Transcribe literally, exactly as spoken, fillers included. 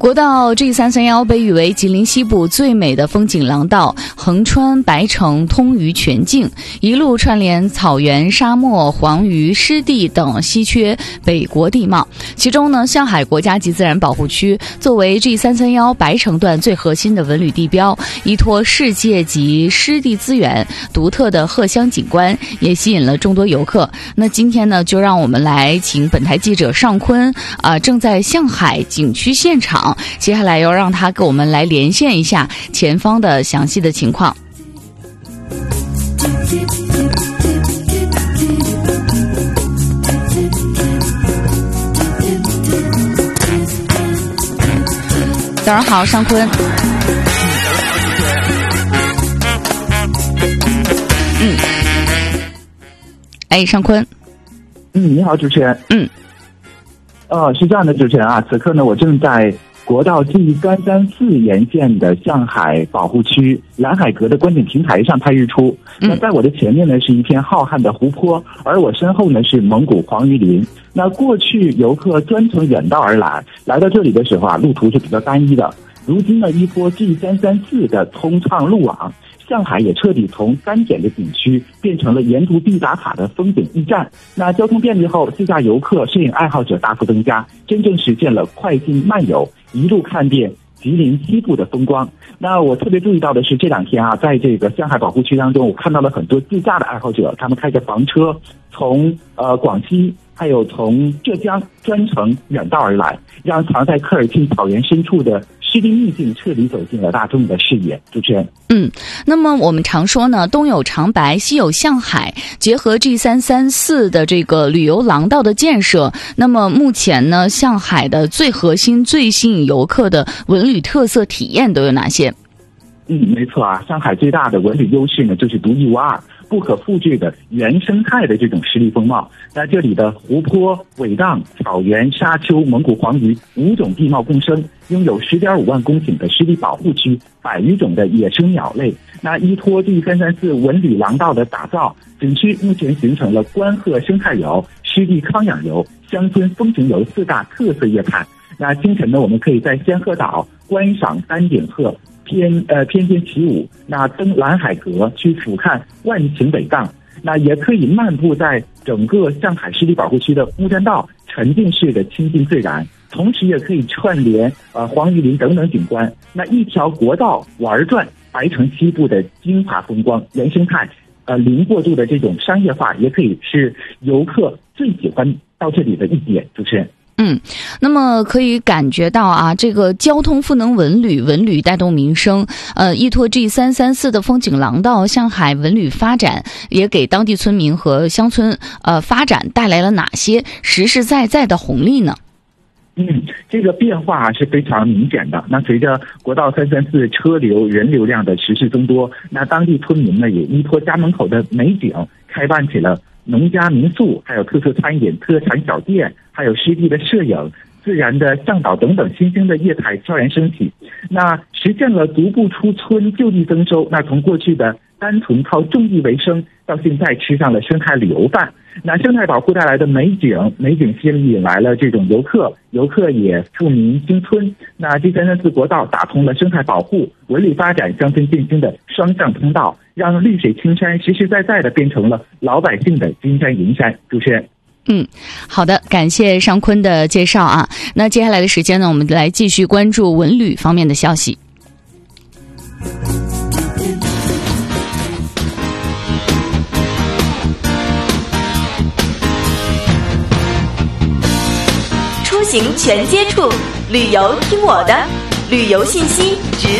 国道 G 三三一 被誉为吉林西部最美的风景廊道，横穿白城，通于全境，一路串联草原、沙漠、黄榆、湿地等稀缺北国地貌。其中呢，向海国家级自然保护区作为 G 三三一 白城段最核心的文旅地标，依托世界级湿地资源、独特的荷香景观，也吸引了众多游客。那今天呢，就让我们来请本台记者尚坤啊、呃，正在向海景区现场。接下来要让他给我们来连线一下前方的详细的情况。早上好，尚坤。嗯，哎，尚坤。 嗯，你好，主持人。 嗯。 呃，是这样的，主持人啊，此刻呢，我正在国道 G 三三四沿线的向海保护区蓝海阁的观景平台上拍日出。那在我的前面呢是一片浩瀚的湖泊，而我身后呢是蒙古黄榆林。那过去游客专程远道而来，来到这里的时候啊，路途是比较单一的。如今呢，依托 G 三三四的通畅路网，向海也彻底从单点的景区变成了沿途必打卡的风景驿站。那交通便利后，自驾游客、摄影爱好者大幅增加，真正实现了快进慢游，一路看遍吉林西部的风光。那我特别注意到的是，这两天啊，在这个向海保护区当中，我看到了很多自驾的爱好者，他们开着房车从呃广西还有从浙江专程远道而来，让藏在科尔沁草原深处的湿地秘境彻底走进了大众的视野。主持人， 嗯，那么我们常说呢，东有长白，西有向海，结合 G 三三四的这个旅游廊道的建设，那么目前呢，向海的最核心、最吸引游客的文旅特色体验都有哪些？ 嗯，没错啊，上海最大的文旅优势呢，就是独一无二、不可复制的原生态的这种湿地风貌。那这里的湖泊、苇荡、草原、沙丘、蒙古黄榆五种地貌共生，拥有 十点五万公顷的湿地保护区，百余种的野生鸟类。那依托 G 三三四文旅廊道的打造，景区目前形成了观鹤生态游、湿地康养游、乡村风情游四大特色业态。那清晨呢，我们可以在仙鹤岛观赏丹顶鹤翩呃翩翩起舞，那登蓝海阁去俯瞰万顷苇荡，那也可以漫步在整个向海湿地保护区的木栈道，沉浸式的亲近自然，同时也可以串联呃黄榆林等等景观。那一条国道玩转白城西部的精华风光、原生态，呃零过度的这种商业化，也可以是游客最喜欢到这里的一点。主持人。 嗯，那么可以感觉到啊，这个交通赋能文旅，文旅带动民生。呃，依托 G 三三四的风景廊道，向海文旅发展也给当地村民和乡村呃发展带来了哪些实实在在的红利呢？ 嗯，这个变化是非常明显的。那随着国道三三四车流、人流量的持续增多，那当地村民呢也依托家门口的美景，开办起了农家民宿，还有特色餐饮、特产小店，还有湿地的摄影、自然的向导等等新兴的业态悄然升起。那实现了足不出村就地增收。那从过去的单纯靠种地为生，到现在吃上了生态旅游饭。那生态保护带来的美景，美景吸引来了这种游客，游客也富民兴村。那 G 三三四国道打通了生态保护、文旅发展、乡村振兴的双向通道，让绿水青山实实在在的变成了老百姓的金山银山。主持人。 嗯，好的，感谢尚坤的介绍啊。那接下来的时间呢，我们来继续关注文旅方面的消息。 出行全接触，旅游听我的，旅游信息值